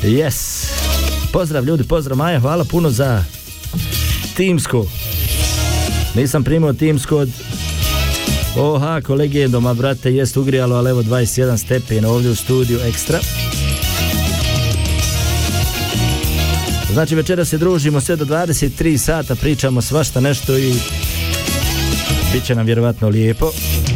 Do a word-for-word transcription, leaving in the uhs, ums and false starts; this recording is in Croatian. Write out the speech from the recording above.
Yes. Pozdrav ljudi, pozdrav Maja, hvala puno za timsku. Nisam primao timsku od Oha, kolege, doma, brate, jest ugrijalo, ali evo dvadeset jedan stepen ovdje u studiju ekstra. Znači večera se družimo sve do dvadeset tri sata, pričamo svašta nešto i bit će nam vjerovatno lijepo.